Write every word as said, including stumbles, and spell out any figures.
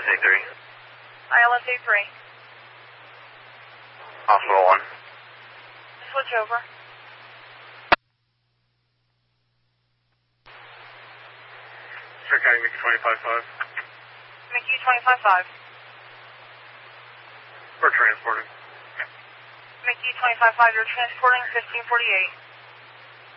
S A three. I L S A three. Hospital one. Switch over. Sir County, Mickey twenty-five five. Mickey twenty-five five. We're transporting. Mickey twenty-five five, you're transporting fifteen forty-eight.